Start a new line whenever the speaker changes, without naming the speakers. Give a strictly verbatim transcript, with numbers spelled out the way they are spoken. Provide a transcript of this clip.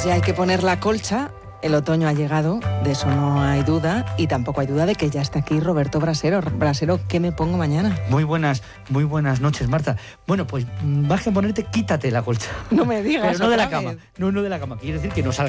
Pues ya hay que poner la colcha. El otoño ha llegado, de eso no hay duda, y tampoco hay duda de que ya está aquí Roberto Brasero. Brasero, ¿qué me pongo mañana?
Muy buenas, muy buenas noches, Marta. Bueno, pues más que ponerte, quítate la colcha.
No me digas.
Pero no de la
otra
cama,
vez.
no, no de la cama. Quiere decir que no salgas